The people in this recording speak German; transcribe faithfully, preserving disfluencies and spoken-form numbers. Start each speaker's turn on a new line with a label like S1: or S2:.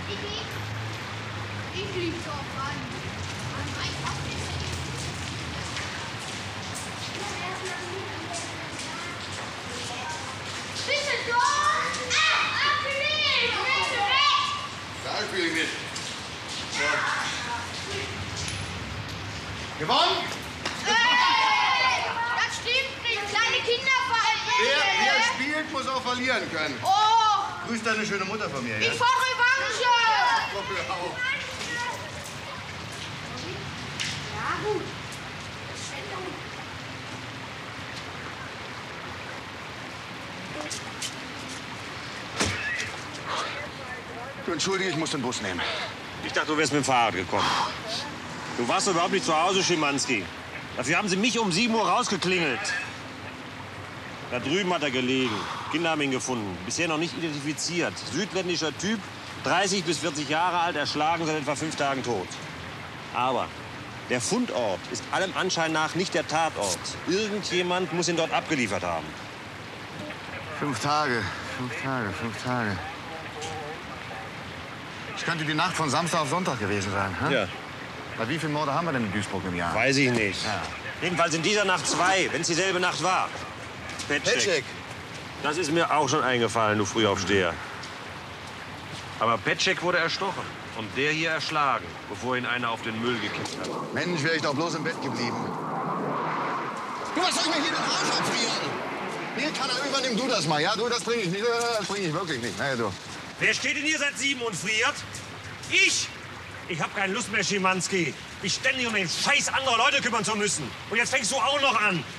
S1: Ich lieb's auch an. An mein Kopf. Bitte doch! Ah, abgelehnt! Bitte weg!
S2: Da spiele ich mit. So. Gewonnen?
S1: Hey! Das stimmt nicht. Kleine Kinder verlieren.
S2: Wer, wer spielt, muss auch verlieren können.
S1: Oh!
S2: Grüß deine schöne Mutter von mir, ja?
S1: Ich fahr Revanche!
S2: Komm, hör auf.
S1: Ja, gut.
S2: Du, entschuldige, ich muss den Bus nehmen.
S3: Ich dachte, du wärst mit dem Fahrrad gekommen. Du warst doch überhaupt nicht zu Hause, Schimanski. Dafür haben sie mich um sieben Uhr rausgeklingelt. Da drüben hat er gelegen. Kinder haben ihn gefunden. Bisher noch nicht identifiziert. Südländischer Typ, dreißig bis vierzig Jahre alt, erschlagen, seit etwa fünf Tagen tot. Aber der Fundort ist allem Anschein nach nicht der Tatort. Irgendjemand muss ihn dort abgeliefert haben.
S2: Fünf Tage, fünf Tage, fünf Tage. Es könnte die Nacht von Samstag auf Sonntag gewesen sein. Hm?
S3: Ja.
S2: Bei wie vielen Morde haben wir denn in Duisburg im Jahr?
S3: Weiß ich nicht.
S2: Ja.
S3: Jedenfalls in dieser Nacht zwei, wenn es dieselbe Nacht war. Petschek.
S2: Petschek.
S3: Das ist mir auch schon eingefallen, du Frühaufsteher. Aber Petschek wurde erstochen und der hier erschlagen, bevor ihn einer auf den Müll gekippt hat.
S2: Mensch, wäre ich doch bloß im Bett geblieben. Du, was soll ich mir hier den Arsch abfrieren? Hier, Kanal, übernimm du das mal, ja? Du, das bringe ich nicht. Das bringe ich wirklich nicht. Nee, du.
S3: Wer steht denn hier seit sieben und friert? Ich! Ich hab keine Lust mehr, Schimanski, mich ständig um den Scheiß anderer Leute kümmern zu müssen. Und jetzt fängst du auch noch an.